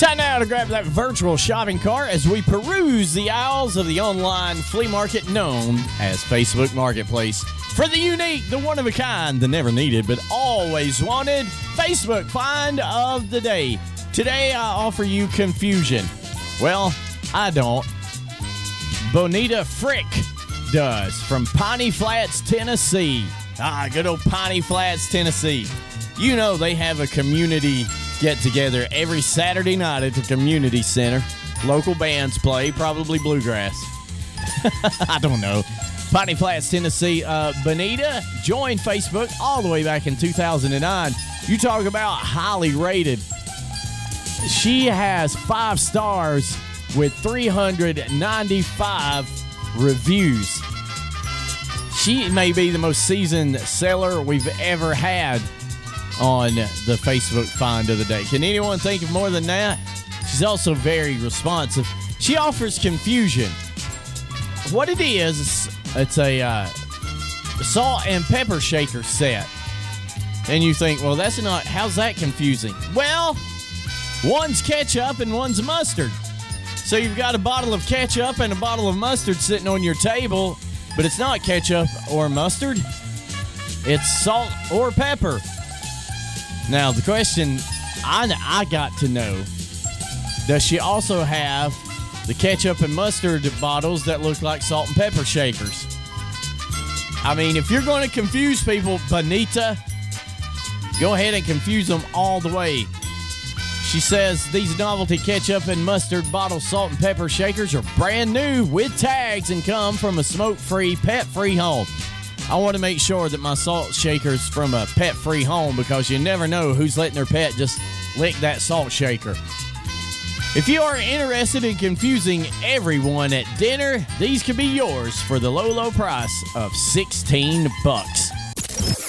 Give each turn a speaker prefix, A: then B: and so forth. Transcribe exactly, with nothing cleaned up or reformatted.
A: Time now to grab that virtual shopping cart as we peruse the aisles of the online flea market known as Facebook Marketplace. For the unique, the one-of-a-kind, the never-needed but always wanted Facebook Find of the Day. Today, I offer you confusion. Well, I don't. Bonita Frick does from Piney Flats, Tennessee. Ah, good old Piney Flats, Tennessee. You know they have a community get-together every Saturday night at the community center. Local bands play, probably bluegrass. I don't know. Piney Flats, Tennessee. Uh, Bonita joined Facebook all the way back in two thousand nine. You talk about highly rated. She has five stars with three hundred ninety-five reviews. She may be the most seasoned seller we've ever had on the Facebook Find of the Day. Can anyone think of more than that? She's also very responsive. She offers confusion. What it is, it's a uh, salt and pepper shaker set. And you think, well, that's not, how's that confusing? Well, one's ketchup and one's mustard. So you've got a bottle of ketchup and a bottle of mustard sitting on your table, but it's not ketchup or mustard. It's salt or pepper. Now, the question I, I got to know, does she also have the ketchup and mustard bottles that look like salt and pepper shakers? I mean, if you're going to confuse people, Bonita, go ahead and confuse them all the way. She says these novelty ketchup and mustard bottle salt and pepper shakers are brand new with tags and come from a smoke-free, pet-free home. I want to make sure that my salt shaker's from a pet-free home because you never know who's letting their pet just lick that salt shaker. If you are interested in confusing everyone at dinner, these could be yours for the low, low price of sixteen bucks.